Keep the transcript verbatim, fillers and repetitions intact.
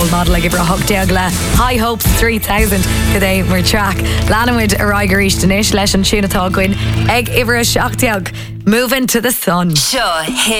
role model ag ibra hochdeag le High Hopes three thousand today mar track Lanamid a Raigerísh Danish leis an tune atá goin ag ibra seachdeag Moving to the Sun. Sure, hit.